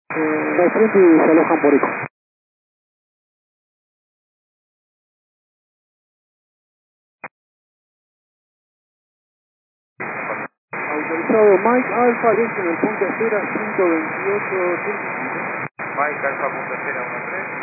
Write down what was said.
De frente y se alojan por eco. Autorizado Mike Alpha, listo en el punto 0, 128, 125. Mike Alfa punto 013.